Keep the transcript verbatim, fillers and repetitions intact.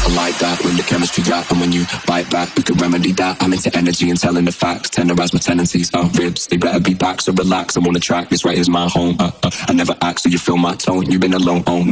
I like that when the chemistry out, and when you bite back, we can remedy that. I'm into energy and telling the facts, tenderize my tendencies. Uh, ribs, they better be back, so relax. I'm on the track. This right here's my home. Uh, uh, I never ask, so you feel my tone. You've been alone, oh